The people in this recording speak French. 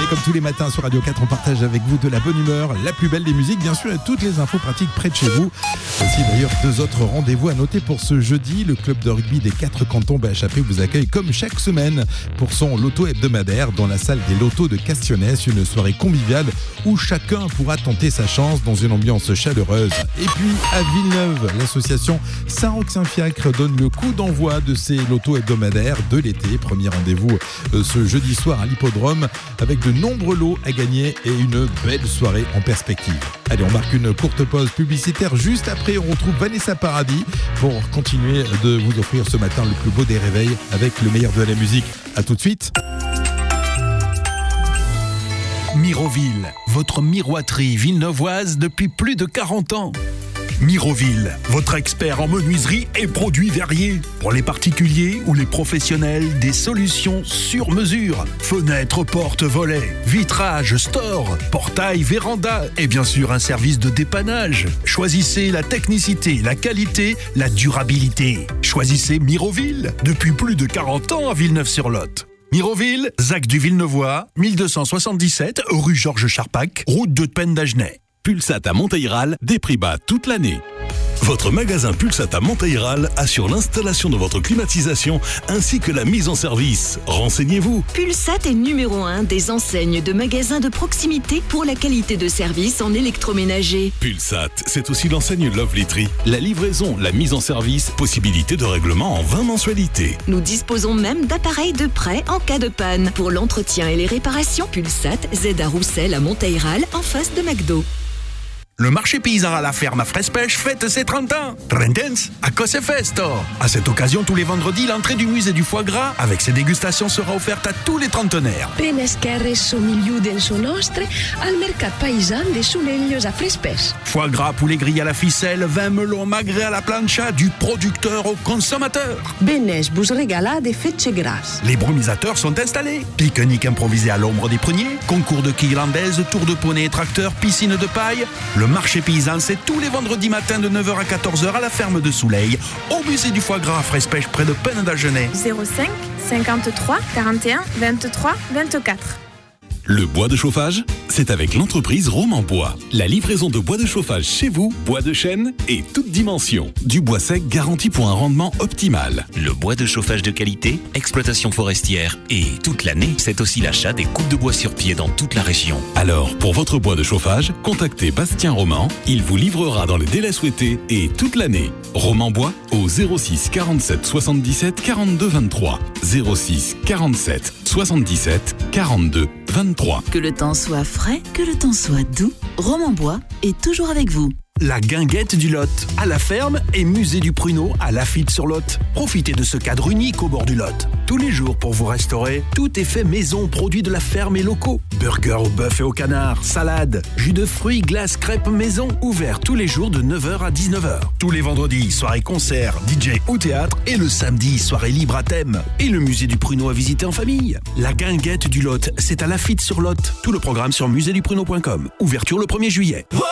Allez, comme tous les matins sur Radio 4, on partage avec vous de la bonne humeur, la plus belle des musiques, bien sûr, et toutes les infos pratiques près de chez vous. Aussi d'ailleurs 2 autres rendez-vous à noter pour ce jeudi. Le club de rugby des 4 cantons BHAP vous accueille comme chaque semaine pour son loto hebdomadaire dans la salle des lotos de Castionnès, une soirée conviviale où chacun pourra tenter sa chance dans une ambiance chaleureuse. Et puis à Villeneuve, l'association Saint-Roch-Saint-Fiacre donne le coup d'envoi de ces lotos hebdomadaires de l'été. Premier rendez-vous ce jeudi soir à l'hippodrome avec de nombreux lots à gagner et une belle soirée en perspective. Allez, on marque une courte pause publicitaire. Juste après, on retrouve Vanessa Paradis pour continuer de vous offrir ce matin le plus beau des réveils avec le meilleur de la musique. À tout de suite. Miroville, votre miroiterie villeneuvoise depuis plus de 40 ans. Miroville, votre expert en menuiserie et produits verriers. Pour les particuliers ou les professionnels, des solutions sur mesure. Fenêtres, portes, volets, vitrages, stores, portails, vérandas et bien sûr un service de dépannage. Choisissez la technicité, la qualité, la durabilité. Choisissez Miroville, depuis plus de 40 ans à Villeneuve-sur-Lot. Miroville, Zac du Villeneuvois, 1277, rue Georges Charpac, route de Pen d'Agenais. Pulsat à Monteïral, des prix bas toute l'année. Votre magasin Pulsat à Monteïral assure l'installation de votre climatisation ainsi que la mise en service. Renseignez-vous. Pulsat est numéro 1 des enseignes de magasins de proximité pour la qualité de service en électroménager. Pulsat, c'est aussi l'enseigne Lovely Tree. La livraison, la mise en service, possibilité de règlement en 20 mensualités. Nous disposons même d'appareils de prêt en cas de panne. Pour l'entretien et les réparations, Pulsat, Z à Roussel à Monteïral, en face de McDo. Le marché paysan à la ferme à Fraise-Pêche fête ses 30 ans. 30 ans à Cose Festo. À cette occasion, tous les vendredis, l'entrée du musée du foie gras avec ses dégustations sera offerte à tous les trentenaires. Penesquerres somigliuden su nostre al mercat paysan de Sounellos à Fraise-Pêche. Foie gras, poulet grillé à la ficelle, vin melon magret à la plancha, du producteur au consommateur. Benes bus regalade fetche grasses. Les brumisateurs sont installés. Pique-nique improvisé à l'ombre des pruniers, concours de quilles landaises, tour de poney et tracteur, piscine de paille. Le marché paysan, c'est tous les vendredis matins de 9h à 14h à la ferme de Souleil, au musée du foie gras à Fraise-Pêche près de Pen d'Agenais. 05 53 41 23 24. Le bois de chauffage, c'est avec l'entreprise Roman Bois. La livraison de bois de chauffage chez vous, bois de chêne et toute dimension. Du bois sec garanti pour un rendement optimal. Le bois de chauffage de qualité, exploitation forestière et toute l'année, c'est aussi l'achat des coupes de bois sur pied dans toute la région. Alors, pour votre bois de chauffage, contactez Bastien Roman. Il vous livrera dans les délais souhaités et toute l'année. Roman Bois au 06 47 77 42 23. 06 47 77 42 23. Que le temps soit frais, que le temps soit doux, Roman Bois est toujours avec vous. La guinguette du Lot, à la ferme et musée du pruneau à Lafitte-sur-Lot. Profitez de ce cadre unique au bord du Lot. Tous les jours pour vous restaurer, tout est fait maison, produits de la ferme et locaux. Burgers au bœuf et au canard, salade, jus de fruits, glace, crêpes maison. Ouvert tous les jours de 9h à 19h. Tous les vendredis, soirée concert, DJ ou théâtre. Et le samedi, soirée libre à thème. Et le musée du pruneau à visiter en famille. La guinguette du Lot, c'est à Lafitte-sur-Lot. Tout le programme sur musédupruneau.com. Ouverture le 1er juillet.